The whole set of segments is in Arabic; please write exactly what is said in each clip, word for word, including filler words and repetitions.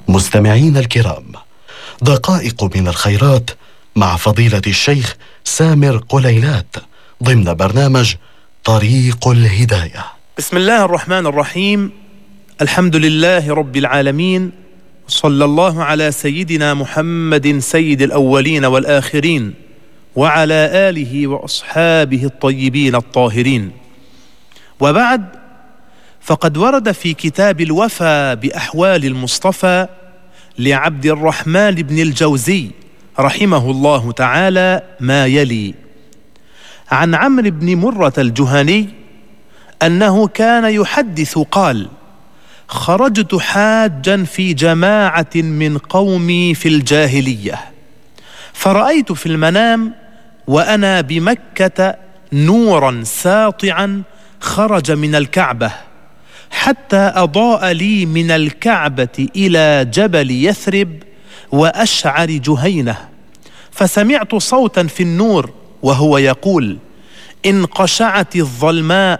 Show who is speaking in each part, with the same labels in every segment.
Speaker 1: مستمعين الكرام، دقائق من الخيرات مع فضيلة الشيخ سامر قليلات ضمن برنامج طريق الهداية.
Speaker 2: بسم الله الرحمن الرحيم. الحمد لله رب العالمين، صلى الله على سيدنا محمد سيد الأولين والآخرين وعلى آله وأصحابه الطيبين الطاهرين. وبعد، فقد ورد في كتاب الوفا بأحوال المصطفى لعبد الرحمن بن الجوزي رحمه الله تعالى ما يلي: عن عمرو بن مرة الجهني أنه كان يحدث قال: خرجت حاجا في جماعة من قومي في الجاهلية، فرأيت في المنام وأنا بمكة نورا ساطعا خرج من الكعبة حتى أضاء لي من الكعبة إلى جبل يثرب وأشعر جهينة، فسمعت صوتا في النور وهو يقول: انقشعت الظلماء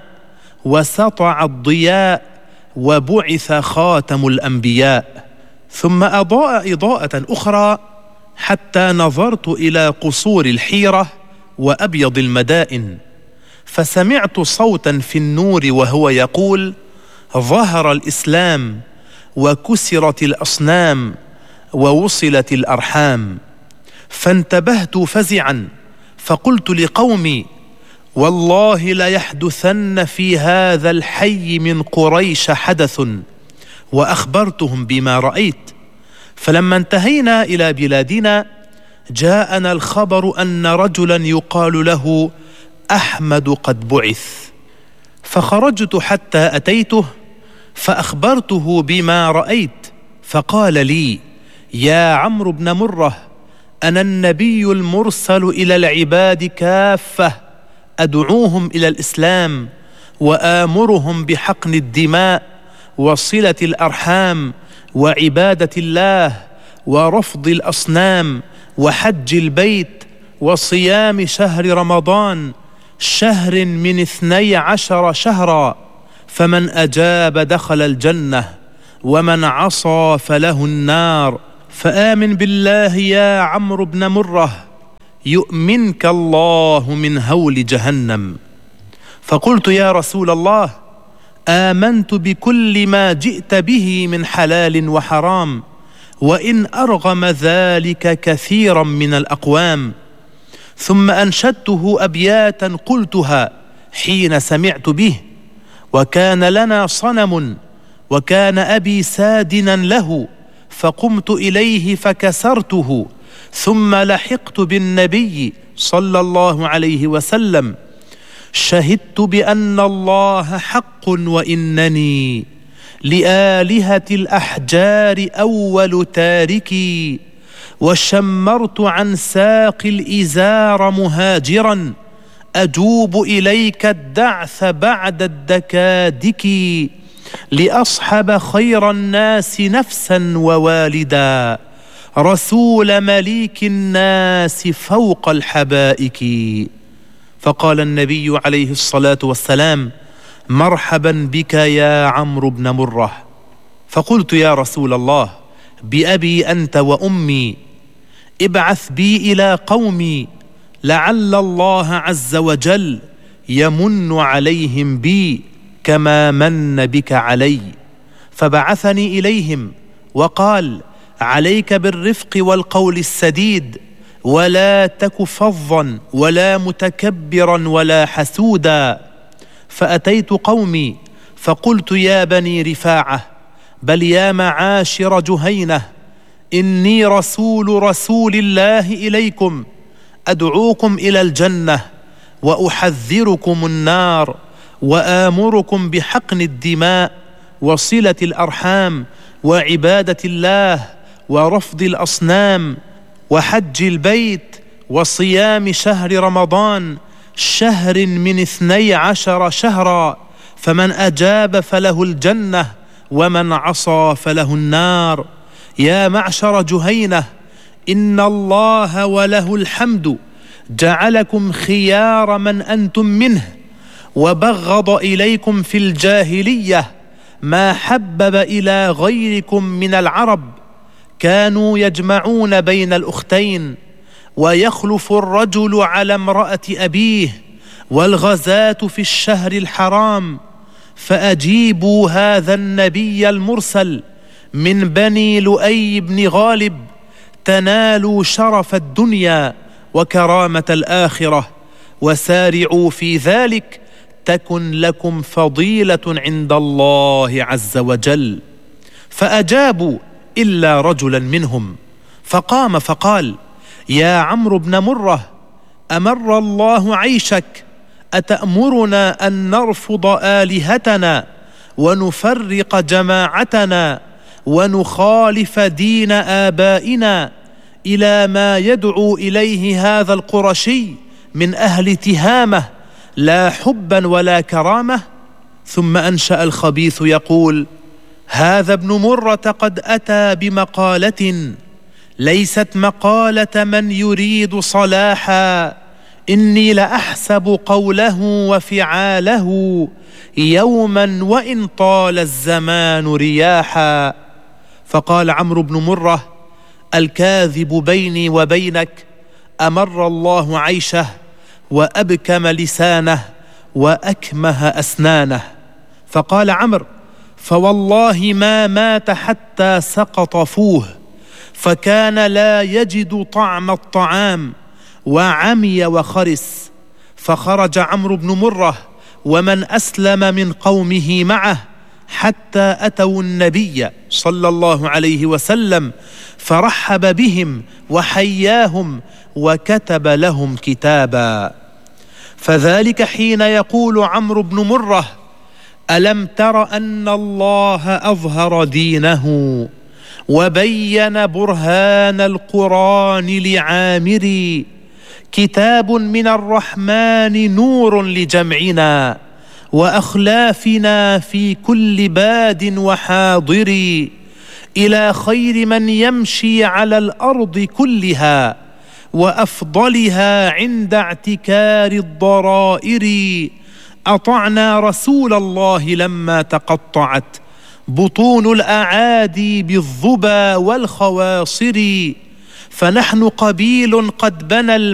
Speaker 2: وسطع الضياء وبعث خاتم الأنبياء. ثم أضاء إضاءة أخرى حتى نظرت إلى قصور الحيرة وأبيض المدائن، فسمعت صوتا في النور وهو يقول: ظهر الإسلام وكسرت الأصنام ووصلت الأرحام. فانتبهت فزعا فقلت لقومي: والله ليحدثن في هذا الحي من قريش حدث، وأخبرتهم بما رأيت. فلما انتهينا إلى بلادنا جاءنا الخبر أن رجلا يقال له أحمد قد بعث، فخرجت حتى أتيته فأخبرته بما رأيت، فقال لي: يا عمرو بن مرة، أنا النبي المرسل إلى العباد كافة، أدعوهم إلى الإسلام وآمرهم بحقن الدماء وصلة الأرحام وعبادة الله ورفض الأصنام وحج البيت وصيام شهر رمضان، شهر من اثني عشر شهرا، فمن أجاب دخل الجنة ومن عصى فله النار، فآمن بالله يا عمرو بن مرة يؤمنك الله من هول جهنم. فقلت: يا رسول الله، آمنت بكل ما جئت به من حلال وحرام، وإن أرغم ذلك كثيرا من الأقوام. ثم أنشدته أبياتا قلتها حين سمعت به: وكان لنا صنم وكان أبي سادنا له، فقمت إليه فكسرته، ثم لحقت بالنبي صلى الله عليه وسلم، شهدت بأن الله حق وإنني لآلهة الأحجار أول تاركي، وشمرت عن ساق الإزار مهاجرا أجوب إليك الدعث بعد الدكادك، لأصحب خير الناس نفسا ووالدا، رسول مليك الناس فوق الحبائك. فقال النبي عليه الصلاة والسلام: مرحبا بك يا عمرو بن مرة. فقلت: يا رسول الله، بأبي أنت وأمي، ابعث بي إلى قومي لعل الله عز وجل يمن عليهم بي كما من بك علي. فبعثني إليهم وقال: عليك بالرفق والقول السديد، ولا تك فظا ولا متكبرا ولا حسودا. فأتيت قومي فقلت: يا بني رفاعة، بل يا معاشر جهينة، إني رسول رسول الله إليكم، أدعوكم إلى الجنة وأحذركم النار، وآمركم بحقن الدماء وصلة الأرحام وعبادة الله ورفض الأصنام وحج البيت وصيام شهر رمضان، شهر من اثني عشر شهرا، فمن أجاب فله الجنة ومن عصى فله النار. يا معشر جهينة، إن الله وله الحمد جعلكم خيار من أنتم منه، وبغض إليكم في الجاهلية ما حبب إلى غيركم من العرب كانوا يجمعون بين الأختين، ويخلف الرجل على امرأة أبيه، والغزاة في الشهر الحرام، فأجيبوا هذا النبي المرسل من بني لؤي بن غالب، تنالوا شرف الدنيا وكرامة الآخرة، وسارعوا في ذلك تكن لكم فضيلة عند الله عز وجل. فأجابوا إلا رجلا منهم، فقام فقال: يا عمرو بن مرة، أمر الله عيشك، أتأمرنا أن نرفض آلهتنا ونفرق جماعتنا ونخالف دين آبائنا إلى ما يدعو إليه هذا القرشي من أهل تهامة، لا حبا ولا كرامة؟ ثم أنشأ الخبيث يقول: هذا ابن مرة قد أتى بمقالة ليست مقالة من يريد صلاحا، إني لأحسب قوله وفعاله يوما وإن طال الزمان رياحا. فقال عمرو بن مرة: الكاذب بيني وبينك أمر الله عيشه وأبكم لسانه وأكمه أسنانه. فقال عمرو: فوالله ما مات حتى سقط فوه، فكان لا يجد طعم الطعام وعمي وخرس. فخرج عمرو بن مرة ومن أسلم من قومه معه حتى أتوا النبي صلى الله عليه وسلم، فرحب بهم وحياهم وكتب لهم كتابا. فذلك حين يقول عمرو بن مرة: ألم تر أن الله أظهر دينه وبين برهان القرآن لعامري، كتاب من الرحمن نور لجمعنا وأخلافنا في كل باد وحاضر، إلى خير من يمشي على الأرض كلها وأفضلها عند اعتكار الضرائر. أطعنا رسول الله لما تقطعت بطون الأعادي بالظبا والخواصر، فنحن قبيل قد بنى